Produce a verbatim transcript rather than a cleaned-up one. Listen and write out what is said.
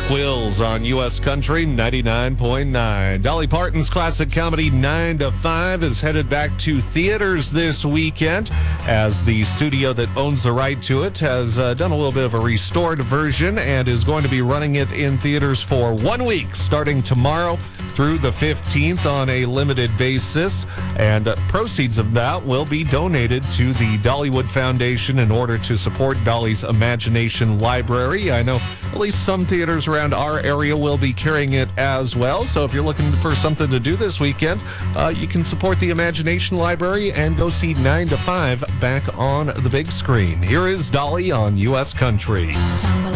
Wills on U S Country ninety-nine point nine. Dolly Parton's classic comedy nine to five is headed back to theaters this weekend as the studio that owns the right to it has uh, done a little bit of a restored version and is going to be running it in theaters for one week starting tomorrow through the fifteenth on a limited basis. And uh, proceeds of that will be donated to the Dollywood Foundation in order to support Dolly's Imagination Library. I know at least some theaters around our area will be carrying it as well. So if you're looking for something to do this weekend, uh, you can support the Imagination Library and go see nine to five back on the big screen. Here is Dolly on U S Country.